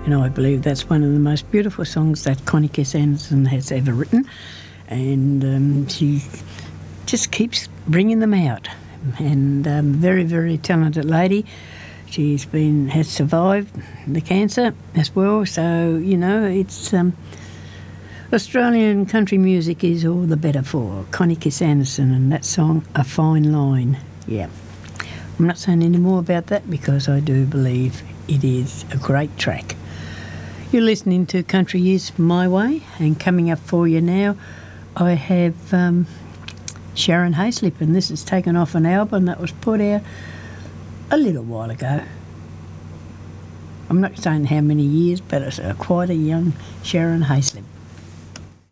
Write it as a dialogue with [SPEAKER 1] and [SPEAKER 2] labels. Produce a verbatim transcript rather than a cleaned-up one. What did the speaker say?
[SPEAKER 1] And I believe that's one of the most beautiful songs that Connie Kiss Anderson has ever written. And um, she just keeps bringing them out. And um, very, very talented lady. She's been has survived the cancer as well. So, you know, it's um, Australian country music is all the better for Connie Kiss Anderson and that song, A Fine Line. Yeah. I'm not saying any more about that because I do believe it is a great track. You're listening to Country Is My Way, and coming up for you now, I have um, Sharon Hayslip, and this is taken off an album that was put out a little while ago. I'm not saying how many years, but it's uh, quite a young Sharon Hayslip.